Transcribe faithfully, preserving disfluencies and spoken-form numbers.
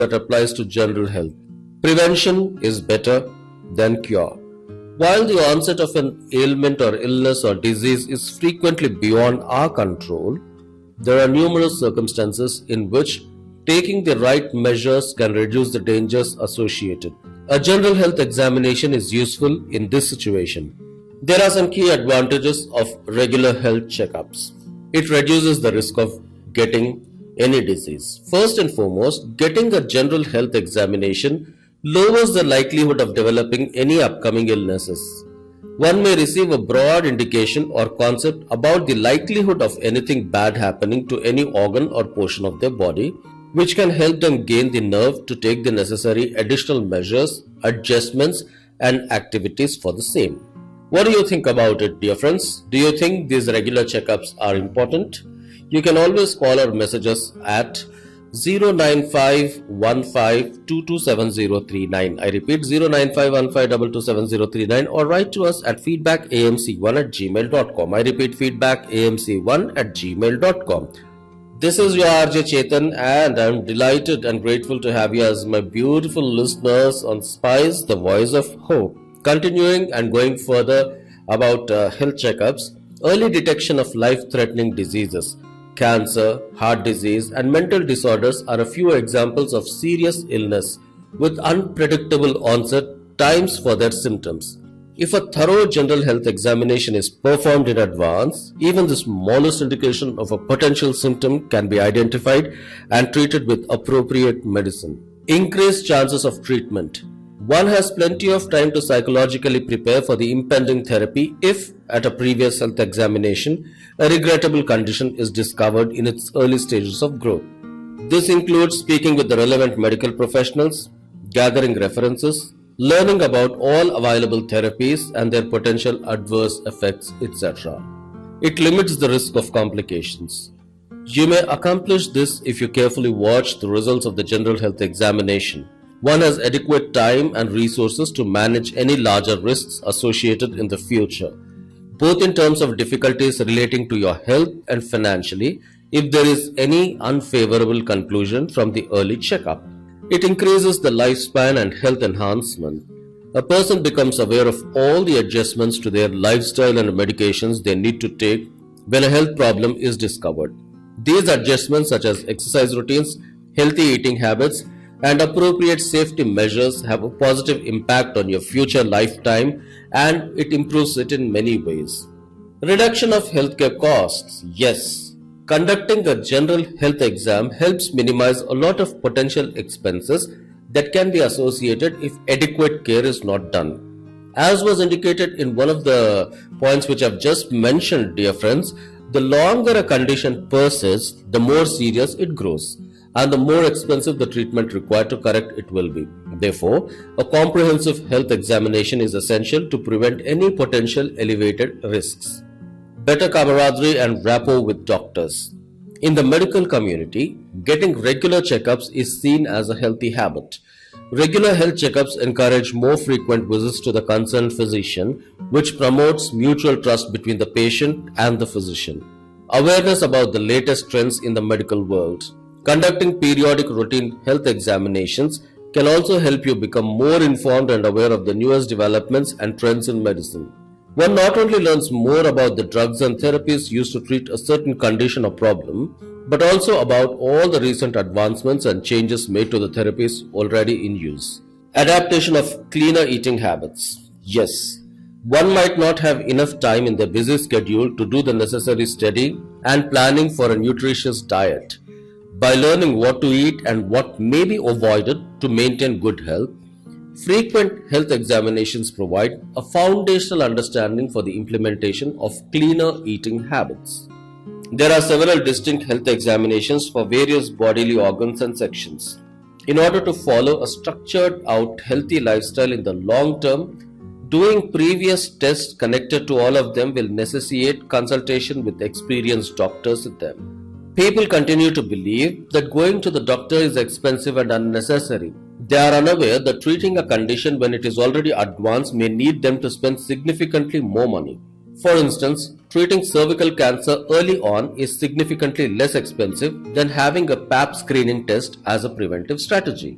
that applies to general health. Prevention is better than cure. While the onset of an ailment or illness or disease is frequently beyond our control, there are numerous circumstances in which taking the right measures can reduce the dangers associated. A general health examination is useful in this situation. There are some key advantages of regular health checkups. It reduces the risk of getting any disease. First and foremost, getting a general health examination lowers the likelihood of developing any upcoming illnesses. One may receive a broad indication or concept about the likelihood of anything bad happening to any organ or portion of their body, which can help them gain the nerve to take the necessary additional measures, adjustments, and activities for the same. What do you think about it, dear friends? Do you think these regular checkups are important? You can always call or message us at zero nine five one five two two seven zero three nine. I repeat, zero nine five one five two two seven zero three nine, or write to us at feedback a m c one at gmail dot com. I repeat, feedback a m c one at gmail dot com. This is your R J Chetan, and I'm delighted and grateful to have you as my beautiful listeners on Spice, the Voice of Hope. Continuing and going further about uh, health checkups, early detection of life-threatening diseases. Cancer, heart disease, and mental disorders are a few examples of serious illness with unpredictable onset times for their symptoms. If a thorough general health examination is performed in advance, even the smallest indication of a potential symptom can be identified and treated with appropriate medicine. Increased chances of treatment. One has plenty of time to psychologically prepare for the impending therapy if, at a previous health examination, a regrettable condition is discovered in its early stages of growth. This includes speaking with the relevant medical professionals, gathering references, learning about all available therapies and their potential adverse effects, et cetera. It limits the risk of complications. You may accomplish this if you carefully watch the results of the general health examination. One has adequate time and resources to manage any larger risks associated in the future, both in terms of difficulties relating to your health and financially, if there is any unfavorable conclusion from the early checkup. It increases the lifespan and health enhancement. A person becomes aware of all the adjustments to their lifestyle and medications they need to take when a health problem is discovered. These adjustments, such as exercise routines, healthy eating habits, and appropriate safety measures, have a positive impact on your future lifetime, and it improves it in many ways. Reduction of healthcare costs. Yes, conducting a general health exam helps minimize a lot of potential expenses that can be associated if adequate care is not done. As was indicated in one of the points which I've just mentioned, dear friends, the longer a condition persists, the more serious it grows, and the more expensive the treatment required to correct it will be. Therefore, a comprehensive health examination is essential to prevent any potential elevated risks. Better camaraderie and rapport with doctors. In the medical community, getting regular checkups is seen as a healthy habit. Regular health checkups encourage more frequent visits to the concerned physician, which promotes mutual trust between the patient and the physician. Awareness about the latest trends in the medical world. Conducting periodic routine health examinations can also help you become more informed and aware of the newest developments and trends in medicine. One not only learns more about the drugs and therapies used to treat a certain condition or problem, but also about all the recent advancements and changes made to the therapies already in use. Adaptation of cleaner eating habits. Yes, one might not have enough time in their busy schedule to do the necessary study and planning for a nutritious diet. By learning what to eat and what may be avoided to maintain good health, frequent health examinations provide a foundational understanding for the implementation of cleaner eating habits. There are several distinct health examinations for various bodily organs and sections. In order to follow a structured out healthy lifestyle in the long term, doing previous tests connected to all of them will necessitate consultation with experienced doctors with them. People continue to believe that going to the doctor is expensive and unnecessary. They are unaware that treating a condition when it is already advanced may need them to spend significantly more money. For instance, treating cervical cancer early on is significantly less expensive than having a pap screening test as a preventive strategy.